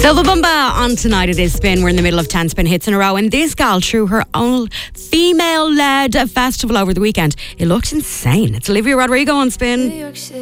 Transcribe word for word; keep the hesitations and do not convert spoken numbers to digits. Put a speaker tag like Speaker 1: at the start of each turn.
Speaker 1: Silva Bumba on Tonight It Is Spin. We're in the middle of ten spin hits in a row, and this gal threw her own female-led festival over the weekend. It looked insane. It's Olivia Rodrigo on Spin.